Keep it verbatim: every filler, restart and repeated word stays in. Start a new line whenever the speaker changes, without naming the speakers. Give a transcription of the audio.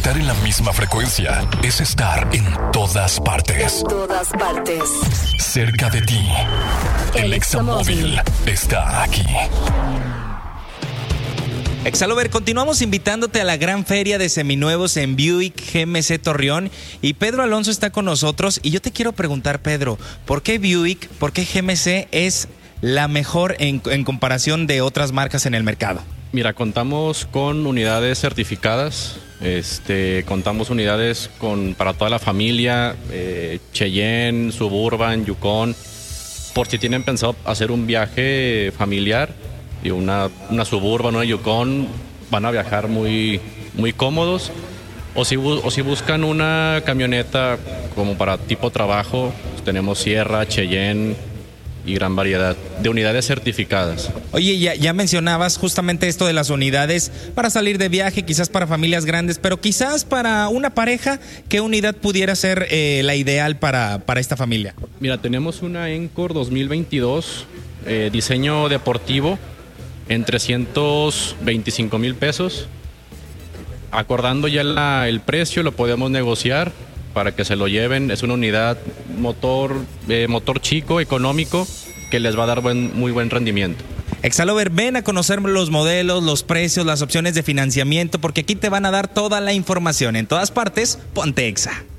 Estar en la misma frecuencia es estar en todas partes.
En todas partes.
Cerca de ti. El Examóvil está aquí.
Exalover, continuamos invitándote a la gran feria de seminuevos en Buick G M C Torreón y Pedro Alonso está con nosotros y yo te quiero preguntar, Pedro, ¿por qué Buick, por qué G M C es la mejor en, en comparación de otras marcas en el mercado?
Mira, contamos con unidades certificadas, este, contamos unidades con para toda la familia, eh, Cheyenne, Suburban, Yukon, por si tienen pensado hacer un viaje familiar. Y una, una Suburban, una Yukon, van a viajar muy, muy cómodos. O si, o si buscan una camioneta como para tipo trabajo, pues tenemos Sierra, Cheyenne y gran variedad de unidades certificadas.
Oye, ya, ya mencionabas justamente esto de las unidades para salir de viaje, quizás para familias grandes, pero quizás para una pareja, ¿qué unidad pudiera ser eh, la ideal para, para esta familia?
Mira, tenemos una Encore dos mil veintidós, eh, diseño deportivo, en trescientos veinticinco mil pesos. Acordando ya la, el precio, lo podemos negociar para que se lo lleven. Es una unidad motor, eh, motor chico, económico, que les va a dar buen, muy buen rendimiento.
Exalover, ven a conocer los modelos, los precios, las opciones de financiamiento, porque aquí te van a dar toda la información. En todas partes, ponte Exa.